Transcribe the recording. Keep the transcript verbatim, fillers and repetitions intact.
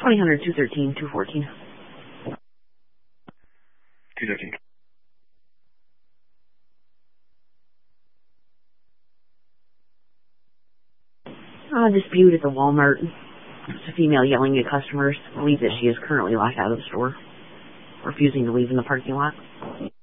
twenty hundred, two thirteen, two fourteen. two thirteen. Uh, dispute at the Walmart. It's a female yelling at customers. Believes that she is currently locked out of the store, refusing to leave in the parking lot.